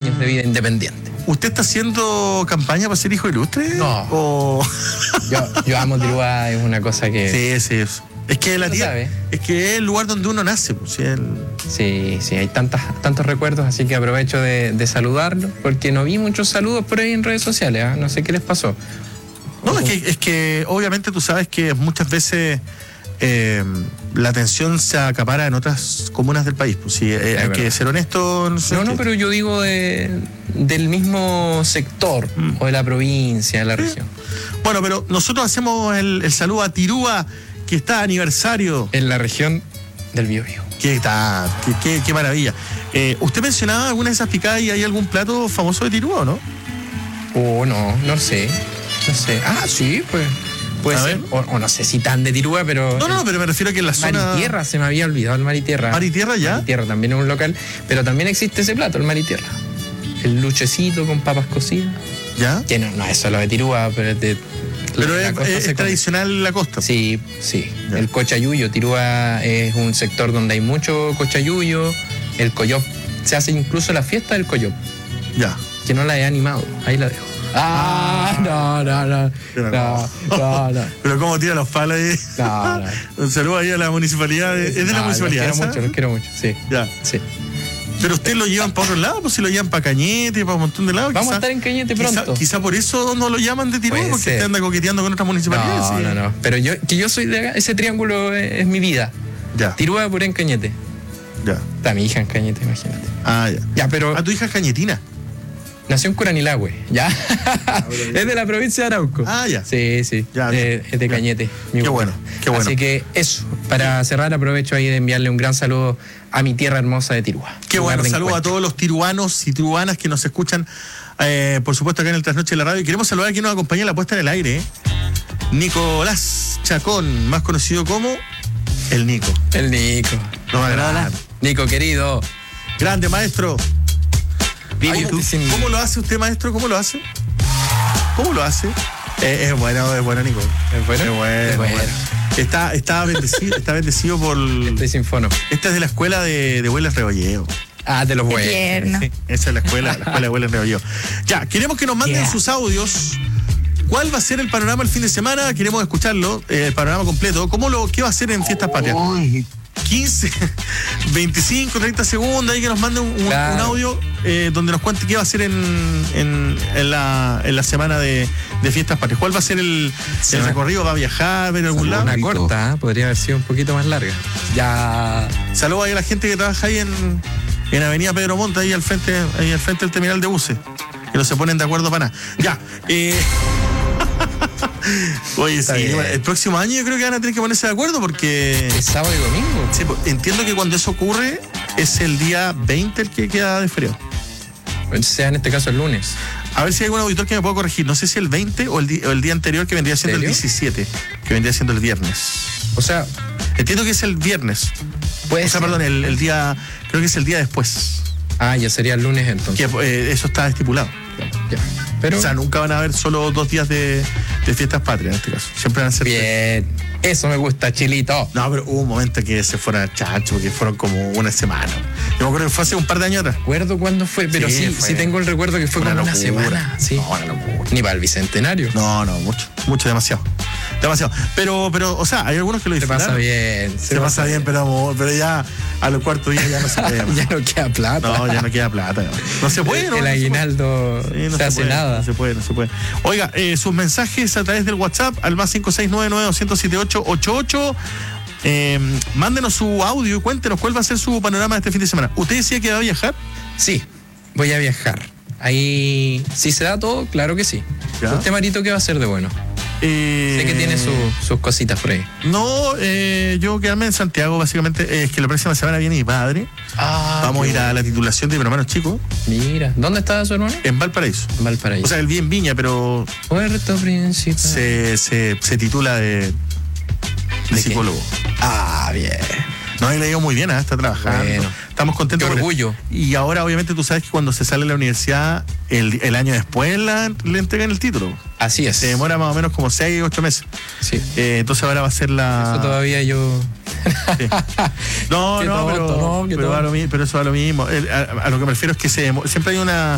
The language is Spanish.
años de vida independiente. ¿Usted está haciendo campaña para ser hijo ilustre? No. ¿O? Yo amo Tirúa, es una cosa que... Sí. Es que la tierra, es que es el lugar donde uno nace. Pues, Sí, hay tantos recuerdos, así que aprovecho de saludarlos, porque no vi muchos saludos por ahí en redes sociales, ¿eh? No sé qué les pasó. No, es que obviamente tú sabes que muchas veces la atención se acapara en otras comunas del país. Pues sí, hay que ser honesto. No, pero yo digo del mismo sector o de la provincia, de la región. Bueno, pero nosotros hacemos el saludo a Tirúa, que está de aniversario. En la región del Biobío. Qué maravilla. ¿Usted mencionaba alguna de esas picadas y hay algún plato famoso de Tirúa o no? No sé. Ah, sí, pues. Puede ser. O no sé si tan de Tirúa, pero... No, pero me refiero a que en la zona... Maritierra, se me había olvidado el Maritierra. ¿Maritierra ya? Maritierra también es un local, pero también existe ese plato, el Maritierra. El luchecito con papas cocidas. ¿Ya? Que no es solo de Tirúa, pero es de... Pero es tradicional en la costa. Sí. Ya. El cochayuyo. Tirúa es un sector donde hay mucho cochayuyo. El coyop. Se hace incluso la fiesta del coyop. Ya. Que no la he animado. Ahí la dejo. No. Pero cómo tira los palos ahí. No. Un saludo ahí a la municipalidad. ¿Es de la municipalidad? Los quiero mucho, sí. Ya. Sí. Pero ustedes lo llevan para otro lado, pues si lo llevan para Cañete, para un montón de lados. Vamos a estar en Cañete pronto. Quizá por eso no lo llaman de Tirúa, porque usted anda coqueteando con otras municipalidades. No. Pero yo soy de acá, ese triángulo es mi vida. Ya. Tirúa, Puré, en Cañete. Ya. Está mi hija en Cañete, imagínate. Ya. Pero... tu hija es cañetina. Nació en Curanilahue, ¿ya? Es de la provincia de Arauco. Ya. Sí. Ya, es de Cañete. Qué bueno. Así que eso, para cerrar aprovecho ahí de enviarle un gran saludo a mi tierra hermosa de Tirúa. Qué bueno, saludo a todos los tiruanos y tiruanas que nos escuchan, por supuesto acá en el Trasnoche de la Radio. Y queremos saludar a quien nos acompaña en la puesta en el aire, Nicolás Chacón, más conocido como el Nico. El Nico. Nos agrada. Nico, querido. Grande, maestro. ¿Cómo lo hace usted, maestro? ¿Cómo lo hace? Es bueno, Nico. ¿Es bueno? Es bueno. Está bendecido por... Estoy sin fono. Esta es de la escuela de Hueles Rebolleo. De los buenos. Sí, esa es la escuela de Hueles Rebolleo. Ya, queremos que nos manden sus audios. ¿Cuál va a ser el panorama el fin de semana? Queremos escucharlo, el panorama completo. ¿Qué va a hacer en Fiestas Patrias? 15, 25, 30 segundos, ahí que nos mande un audio donde nos cuente qué va a hacer en la semana de Fiestas Patrias. ¿Cuál va a ser el recorrido? ¿Va a viajar? ¿Va a ir a algún lado? Una corta, podría haber sido un poquito más larga. Ya. Saludos ahí a la gente que trabaja ahí en Avenida Pedro Montt, ahí al frente del terminal de buses, que no se ponen de acuerdo para nada. Ya. Oye, sí, el próximo año yo creo que van a tener que ponerse de acuerdo porque... ¿Es sábado y domingo? Sí, entiendo que cuando eso ocurre es el día 20 el que queda de feriado. O sea, en este caso el lunes. A ver si hay algún auditor que me pueda corregir. No sé si el 20 o el día anterior, que vendría siendo el 17, que vendría siendo el viernes. O sea... Entiendo que es el viernes. Perdón, el día... Creo que es el día después. Ya sería el lunes entonces. Que eso está estipulado. Ya. Pero... O sea, nunca van a haber solo 2 días de Fiestas Patrias en este caso. Siempre van a ser... Bien, eso me gusta, Chilito. No, pero hubo un momento que se fueron al chacho, porque fueron como una semana. Yo me acuerdo que fue hace un par de años atrás. No recuerdo cuándo fue, pero sí tengo el recuerdo que fue como una semana. Sí. No, una locura. Ni para el Bicentenario. No, mucho, demasiado. Pero, o sea, hay algunos que lo disfrutan. Se pasa bien, pero ya a los cuartos días ya no se puede más. Ya no queda plata. No, ya no queda plata. No se puede, ¿no? El aguinaldo no se hace nada. No se puede. Oiga, sus mensajes a través del WhatsApp al más 569-900-7888. Mándenos su audio y cuéntenos cuál va a ser su panorama de este fin de semana. ¿Usted decía que va a viajar? Sí, voy a viajar. Ahí, si se da todo, claro que sí. ¿Ya? ¿Usted, Marito, qué va a hacer de bueno? Sé que tiene sus cositas por ahí. No, yo quedarme en Santiago, básicamente. Es que la próxima semana viene mi padre. Vamos a ir a la titulación de mi hermano chico. Mira, ¿dónde está su hermano? En Valparaíso. O sea, él vive en Viña, pero... Puerto Principal. Se titula de psicólogo. Bien. No, él le ha ido muy bien, está trabajando. Bueno, estamos contentos. Qué orgullo. Y ahora, obviamente, tú sabes que cuando se sale de la universidad, el año después le entregan el título. Así es. Se demora más o menos como 6, 8 meses. Sí. Entonces ahora va a ser la... Eso todavía yo... Sí. No, pero eso va a lo mismo. A lo que me refiero es que siempre hay una